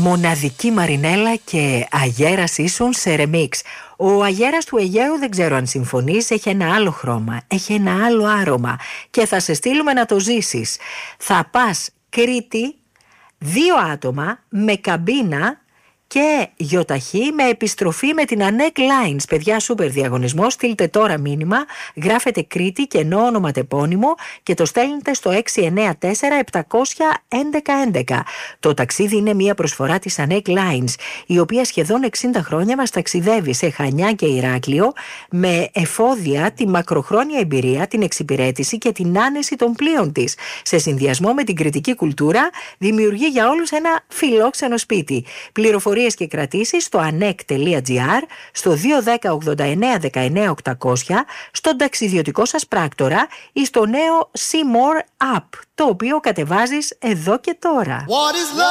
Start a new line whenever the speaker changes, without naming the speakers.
Μοναδική Μαρινέλα και Αγέρας ήσουν σε ρεμίξ. Ο Αγέρας του Αιγαίου, δεν ξέρω αν συμφωνείς, έχει ένα άλλο χρώμα, έχει ένα άλλο άρωμα και θα σε στείλουμε να το ζήσεις. Θα πας Κρήτη, 2 άτομα με καμπίνα και γιοταχή με επιστροφή με την Ανέκ Lines. Παιδιά, σούπερ διαγωνισμό. Στείλτε τώρα μήνυμα, γράφετε Κρήτη και ενώ ονοματεπώνυμο και το στέλνετε στο 694-700-1111. Το ταξίδι είναι μια προσφορά της Ανέκ Lines, η οποία σχεδόν 60 χρόνια μας ταξιδεύει σε Χανιά και Ηράκλειο με εφόδια τη μακροχρόνια εμπειρία, την εξυπηρέτηση και την άνεση των πλοίων της. Σε συνδυασμό με την κρητική κουλτούρα, δημιουργεί για όλους ένα φιλόξενο σπίτι. Πληροφορίες και κρατήσεις στο anek.gr, στο 210-89-19-800, στον ταξιδιωτικό σας πράκτορα ή στο νέο See More App, το οποίο κατεβάζεις εδώ και τώρα.